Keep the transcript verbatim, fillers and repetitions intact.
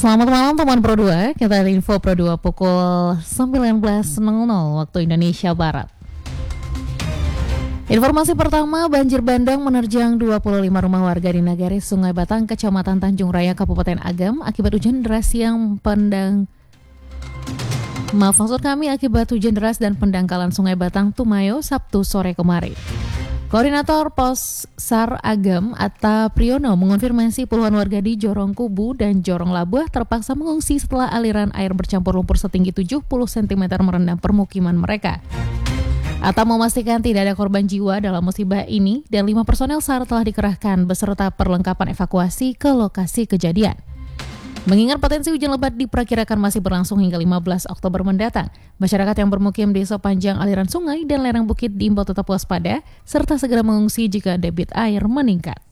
Selamat malam teman Pro dua, kita ada info Pro dua pukul sembilan belas waktu Indonesia Barat. Informasi pertama, banjir bandang menerjang dua puluh lima rumah warga di Nagari, Sungai Batang, Kecamatan Tanjung Raya, Kabupaten Agam akibat hujan deras yang pendang Maaf maksud kami akibat hujan deras dan pendangkalan Sungai Batang Tumayo Sabtu sore kemarin. Koordinator Pos SAR Agam Atta Priyono mengonfirmasi puluhan warga di Jorong Kubu dan Jorong Labuh terpaksa mengungsi setelah aliran air bercampur lumpur setinggi tujuh puluh sentimeter merendam permukiman mereka. Atta memastikan tidak ada korban jiwa dalam musibah ini dan lima personel SAR telah dikerahkan beserta perlengkapan evakuasi ke lokasi kejadian. Mengingat potensi hujan lebat diperkirakan masih berlangsung hingga lima belas Oktober mendatang, masyarakat yang bermukim di sepanjang aliran sungai dan lereng bukit diimbau tetap waspada serta segera mengungsi jika debit air meningkat.